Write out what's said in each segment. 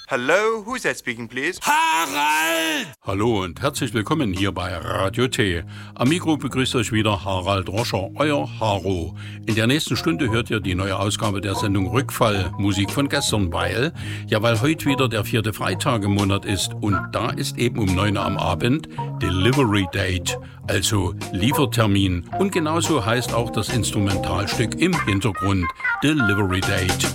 Hello, who's that speaking, please? Harald! Hallo und herzlich willkommen hier bei Radio T. Am Mikro begrüßt euch wieder Harald Roscher, euer Haro. In der nächsten Stunde hört ihr die neue Ausgabe der Sendung Rückfall, Musik von gestern, weil heute wieder der 4. Freitag im Monat ist und da ist eben um 9 Uhr am Abend Delivery Date, also Liefertermin. Und genauso heißt auch das Instrumentalstück im Hintergrund Delivery Date.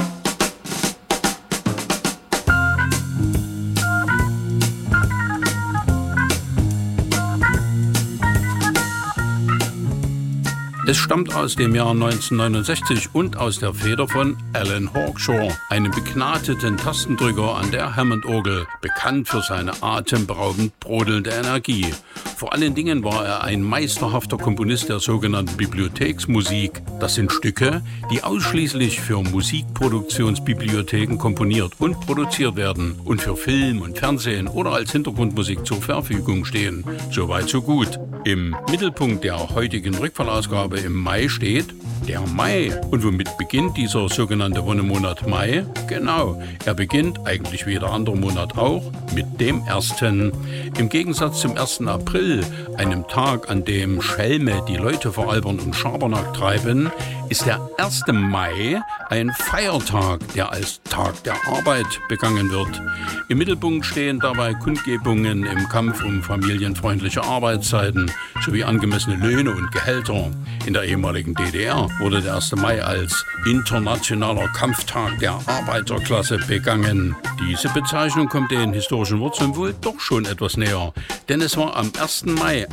Es stammt aus dem Jahr 1969 und aus der Feder von Alan Hawkshaw, einem begnadeten Tastendrücker an der Hammond-Orgel, bekannt für seine atemberaubend brodelnde Energie. Vor allen Dingen war er ein meisterhafter Komponist der sogenannten Bibliotheksmusik. Das sind Stücke, die ausschließlich für Musikproduktionsbibliotheken komponiert und produziert werden und für Film und Fernsehen oder als Hintergrundmusik zur Verfügung stehen. Soweit so gut. Im Mittelpunkt der heutigen Rückfallausgabe im Mai steht der Mai. Und womit beginnt dieser sogenannte Wonnemonat Mai? Genau, er beginnt, eigentlich wie jeder andere Monat auch, mit dem 1. Im Gegensatz zum 1. April, einem Tag, an dem Schelme die Leute veralbern und Schabernack treiben, ist der 1. Mai ein Feiertag, der als Tag der Arbeit begangen wird. Im Mittelpunkt stehen dabei Kundgebungen im Kampf um familienfreundliche Arbeitszeiten sowie angemessene Löhne und Gehälter. In der ehemaligen DDR wurde der 1. Mai als internationaler Kampftag der Arbeiterklasse begangen. Diese Bezeichnung kommt den historischen Wurzeln wohl doch schon etwas näher, denn es war am 1. Mai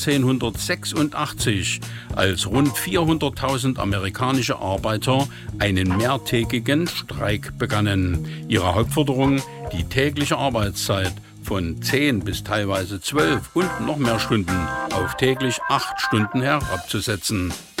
1886, als rund 400.000 amerikanische Arbeiter einen mehrtägigen Streik begannen. Ihre Hauptforderung, die tägliche Arbeitszeit von 10 bis teilweise 12 und noch mehr Stunden auf täglich 8 Stunden herabzusetzen.